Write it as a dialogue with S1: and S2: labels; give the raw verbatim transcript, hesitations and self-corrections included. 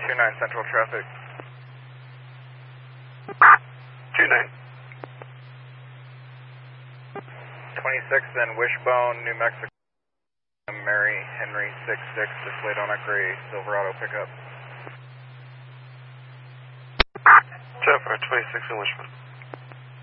S1: two nine Central traffic.
S2: two nine.
S1: twenty-six then Wishbone, New Mexico. Mary Henry six six displayed on a gray Silverado pickup.
S2: Jennifer, twenty-six in Wishbone.